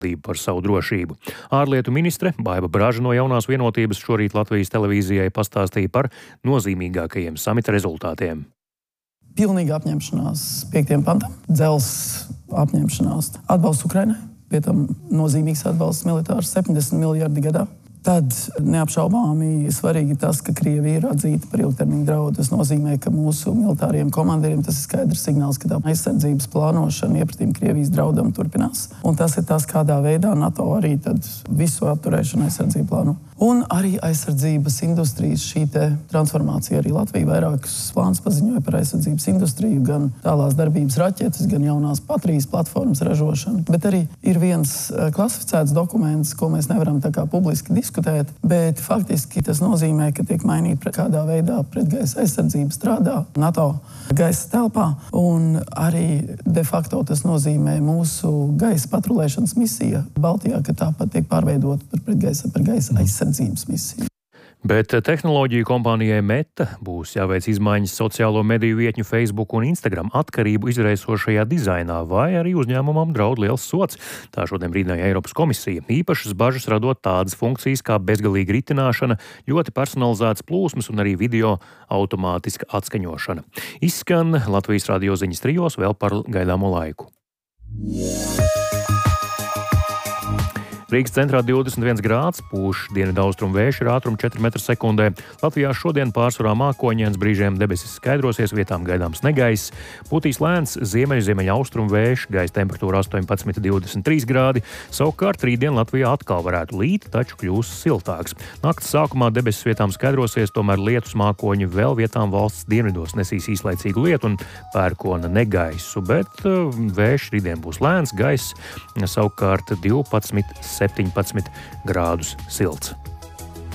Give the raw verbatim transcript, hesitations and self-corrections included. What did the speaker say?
par savu drošību. Ārlietu ministre Baiva Braža no Jaunās vienotības šorīt Latvijas televīzijai pastāstīja par nozīmīgākajiem samita rezultātiem. Pilnīga apņemšanās piektajam pantam, dzels apņemšanās atbalsts Ukrainai, pie tam nozīmīgs atbalsts militārs septiņdesmit miljardi gadā. Tad neapšaubāmi svarīgi tas, ka Krievija ir atzīta par ilgtermiņa draudu. Tas nozīmē, ka mūsu militāriem komandieriem tas ir skaidrs signāls, ka tā aizsardzības plānošana iepratīm Krievijas draudam turpinās. Un tas ir tas, kādā veidā NATO arī tad visu atturēšanu aizsardzību plāno. Un arī aizsardzības industrijas šī te transformācija. Arī Latvija vairākus plānus paziņoja par aizsardzības industriju, gan tālās darbības raķetes, gan jaunās Patrijas platformas ražošanu. Bet arī ir viens klasificēts dokuments, ko mēs nevaram tā kā publiski diskutēt, bet faktiski tas nozīmē, ka tiek mainīta kādā veidā pretgaisa aizsardzība strādā NATO gaisa telpā, un arī de facto tas nozīmē mūsu gaisa patrulēšanas misija Baltijā, ka tāpat tiek pārveidota par pretgaisa par gaisa aizsardzības misiju. Bet tehnoloģiju kompānijai Meta būs jāveic izmaiņas sociālo mediju vietņu Facebook un Instagram atkarību izraisošajā dizainā, vai arī uzņēmumam draud liels sods. Tā šodien brīdināja Eiropas komisija. Īpašas bažas radot tādas funkcijas kā bezgalīga ritināšana, ļoti personalizētas plūsmas un arī video automātiska atskaņošana. Izskan Latvijas radio ziņas trijos vēl par gaidāmo laiku. Rīgas centrā divdesmit viens grāds, pūš dienvidaustrumu vējš ar ātrumu četri metri sekundē. Latvijā šodien pārsvarā mākoņains, brīžiem debesis skaidrosies, vietām gaidāms negaiss. Pūtīs lēns ziemeļ-ziemeļa austrumu vējš, gaisa temperatūra astoņpadsmit līdz divdesmit trīs grādi. Savukārt rītdien Latvijā atkal varētu līt, taču kļūs siltāks. Nakts sākumā debesis vietām skaidrosies, tomēr lietus mākoņi vēl vietām valsts dienvidos nesīs īslaicīgu lietu un pērkona negaisu, bet vējš rītdien būs lēns, gaiss savukārt divpadsmit līdz septiņpadsmit grādus silts.